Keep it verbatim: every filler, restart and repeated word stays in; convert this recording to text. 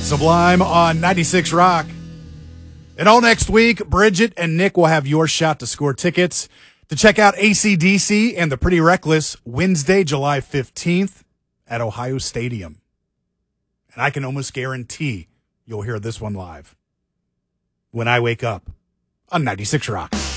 Sublime on ninety-six Rock. And all next week, Bridget and Nick will have your shot to score tickets to check out A C D C and the Pretty Reckless Wednesday, July fifteenth at Ohio Stadium. And I can almost guarantee you'll hear this one live when I wake up on ninety-six Rock.